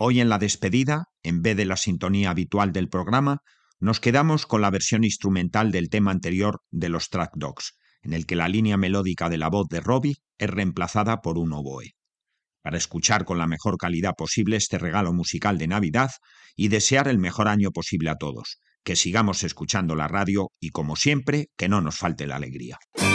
Hoy en la despedida, en vez de la sintonía habitual del programa, nos quedamos con la versión instrumental del tema anterior de los Track Dogs, en el que la línea melódica de la voz de Robbie es reemplazada por un oboe. Para escuchar con la mejor calidad posible este regalo musical de Navidad y desear el mejor año posible a todos, que sigamos escuchando la radio y, como siempre, que no nos falte la alegría.